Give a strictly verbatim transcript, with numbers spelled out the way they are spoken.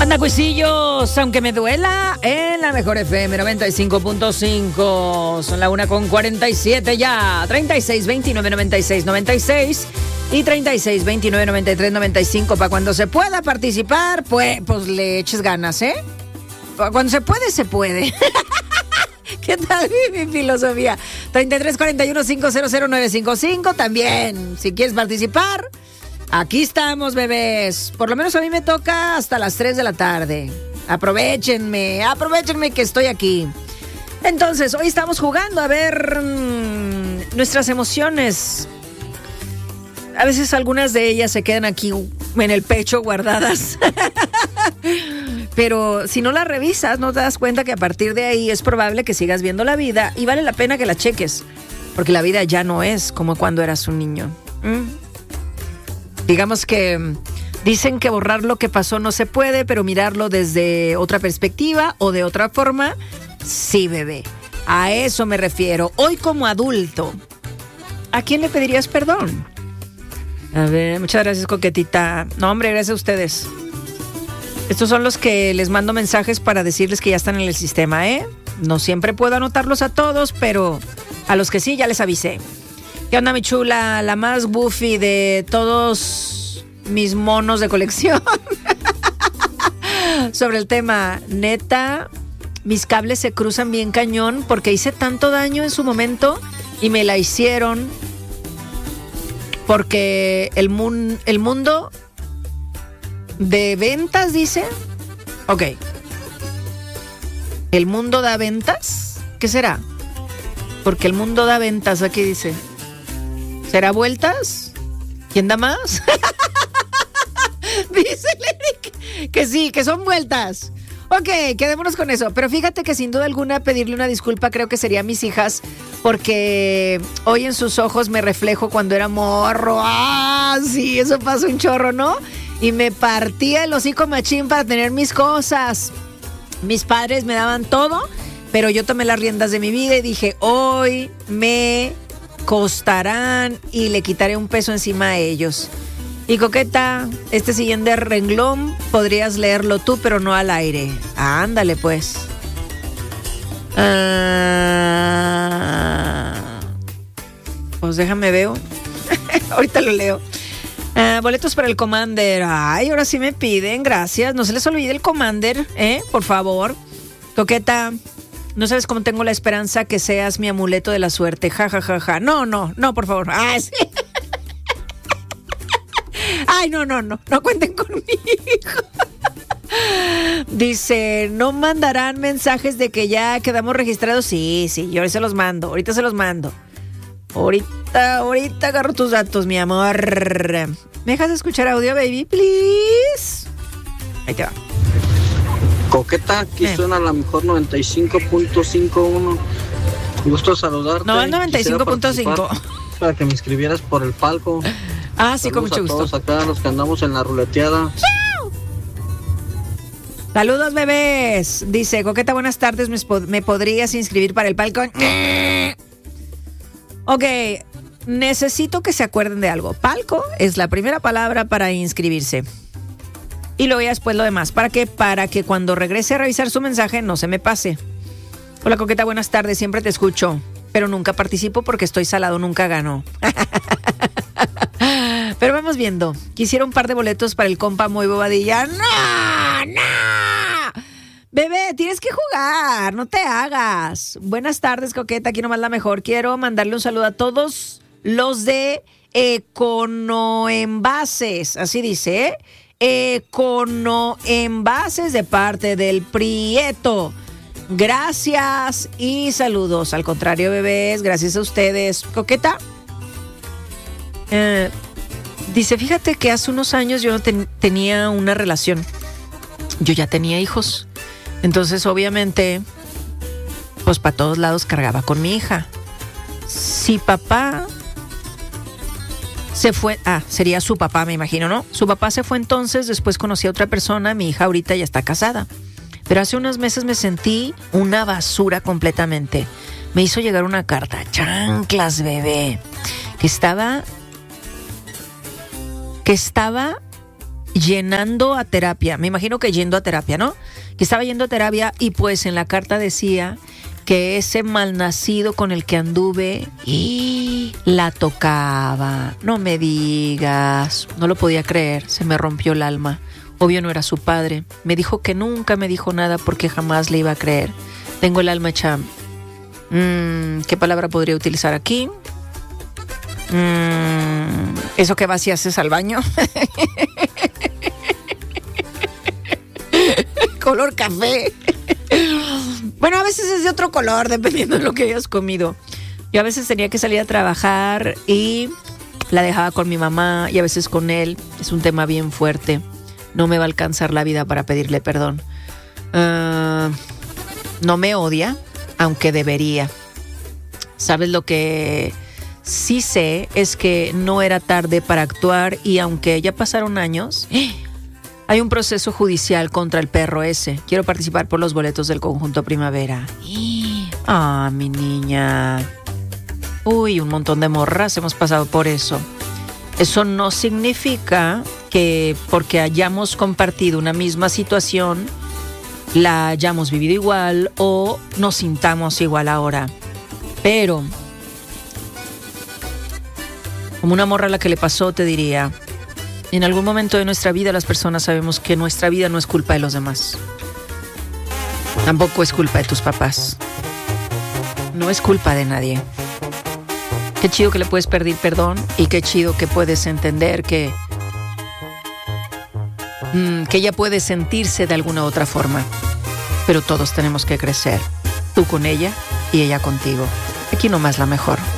Anda, cuisillos, aunque me duela, en la mejor F M noventa y cinco punto cinco. Son la una con cuarenta y siete ya. treinta y seis, veintinueve, noventa y seis, noventa y seis y treinta y seis, veintinueve, noventa y tres, noventa y cinco. Para cuando se pueda participar, pues, pues le eches ganas, ¿eh? Cuando se puede, se puede. ¿Qué tal mi filosofía? treinta y tres, cuarenta y uno, quinientos, nueve cinco cinco. También, si quieres participar, aquí estamos, bebés. Por lo menos a mí me toca hasta las tres de la tarde. Aprovechenme, aprovechenme que estoy aquí. Entonces, hoy estamos jugando a ver mmm, nuestras emociones. A veces algunas de ellas se quedan aquí en el pecho guardadas. Pero si no las revisas, no te das cuenta que a partir de ahí es probable que sigas viendo la vida y vale la pena que la cheques. Porque la vida ya no es como cuando eras un niño. ¿Mm? Digamos que dicen que borrar lo que pasó no se puede, pero mirarlo desde otra perspectiva o de otra forma, sí, bebé. A eso me refiero. Hoy como adulto, ¿a quién le pedirías perdón? A ver, muchas gracias, coquetita. No, hombre, gracias a ustedes. Estos son los que les mando mensajes para decirles que ya están en el sistema, ¿eh? No siempre puedo anotarlos a todos, pero a los que sí ya les avisé. ¿Qué onda, mi chula? La más goofy de todos mis monos de colección. Sobre el tema, neta, mis cables se cruzan bien cañón porque hice tanto daño en su momento y me la hicieron porque el, mun- el mundo de ventas, dice. Ok. ¿El mundo da ventas? ¿Qué será? Porque el mundo da ventas, aquí dice. ¿Será vueltas? ¿Quién da más? Dice Eric que sí, que son vueltas. Ok, quedémonos con eso. Pero fíjate que sin duda alguna pedirle una disculpa creo que sería a mis hijas, porque hoy en sus ojos me reflejo cuando era morro. Ah, sí, eso pasa un chorro, ¿no? Y me partía el hocico machín para tener mis cosas. Mis padres me daban todo, pero yo tomé las riendas de mi vida y dije, hoy me costarán y le quitaré un peso encima a ellos. Y coqueta, este siguiente renglón podrías leerlo tú, pero no al aire. Ah, ándale pues. Ah, pues déjame veo. Ahorita lo leo. Ah, boletos para el Commander. Ay, ahora sí me piden, gracias. No se les olvide el Commander, ¿eh? Por favor. Coqueta, no sabes cómo tengo la esperanza que seas mi amuleto de la suerte. Ja, ja, ja, ja. No, no, no, por favor. Ah, sí. Ay, no, no, no, no cuenten conmigo. Dice, ¿no mandarán mensajes de que ya quedamos registrados? Sí, sí, yo ahorita se los mando, ahorita se los mando. Ahorita, ahorita agarro tus datos, mi amor. ¿Me dejas escuchar audio, baby, please? Ahí te va. Coqueta, aquí eh. suena la mejor noventa y cinco punto cincuenta y uno. Gusto saludarte. No, el noventa y cinco punto cinco. Para que me inscribieras por el palco. Ah, sí, con mucho gusto. Saludos a todos acá, los que andamos en la ruleteada. ¡Chao! Saludos, bebés. Dice, Coqueta, buenas tardes. ¿Me, me podrías inscribir para el palco? Ok, necesito que se acuerden de algo. Palco es la primera palabra para inscribirse. Y luego ya después lo demás. ¿Para qué? Para que cuando regrese a revisar su mensaje no se me pase. Hola, Coqueta, buenas tardes. Siempre te escucho, pero nunca participo porque estoy salado, nunca gano. Pero vamos viendo. Quisiera un par de boletos para el compa muy bobadilla. ¡No! ¡No! Bebé, tienes que jugar, no te hagas. Buenas tardes, Coqueta, aquí nomás la mejor. Quiero mandarle un saludo a todos los de Econoenvases, así dice, ¿eh? Econoenvases de parte del Prieto. Gracias y saludos. Al contrario, bebés, gracias a ustedes. Coqueta, eh, dice, fíjate que hace unos años yo no ten- tenía una relación. Yo ya tenía hijos. Entonces, obviamente, pues para todos lados cargaba con mi hija. Si papá se fue, ah, sería su papá, me imagino, ¿no? Su papá se fue entonces, después conocí a otra persona, mi hija ahorita ya está casada. Pero hace unos meses me sentí una basura completamente. Me hizo llegar una carta, chanclas, bebé, que estaba, que estaba llenando a terapia, me imagino que yendo a terapia, ¿no? Que estaba yendo a terapia y pues en la carta decía que ese malnacido con el que anduve y la tocaba. No me digas, no lo podía creer, se me rompió el alma. Obvio no era su padre. Me dijo que nunca me dijo nada porque jamás le iba a creer. Tengo el alma hecha... Mmm, ¿qué palabra podría utilizar aquí? Mmm, ¿eso que vas y haces al baño? Color café. Bueno, a veces es de otro color, dependiendo de lo que hayas comido. Yo a veces tenía que salir a trabajar y la dejaba con mi mamá y a veces con él. Es un tema bien fuerte. No me va a alcanzar la vida para pedirle perdón. Uh, no me odia, aunque debería. ¿Sabes lo que sí sé? Es que no era tarde para actuar y aunque ya pasaron años... Hay un proceso judicial contra el perro ese. Quiero participar por los boletos del Conjunto Primavera. Ah, mi niña. Uy, un montón de morras hemos pasado por eso. Eso no significa que porque hayamos compartido una misma situación, la hayamos vivido igual o nos sintamos igual ahora. Pero, como una morra a la que le pasó, te diría... En algún momento de nuestra vida las personas sabemos que nuestra vida no es culpa de los demás. Tampoco es culpa de tus papás. No es culpa de nadie. Qué chido que le puedes pedir perdón y qué chido que puedes entender que, mmm, que ella puede sentirse de alguna otra forma. Pero todos tenemos que crecer. Tú con ella y ella contigo. Aquí nomás la mejor.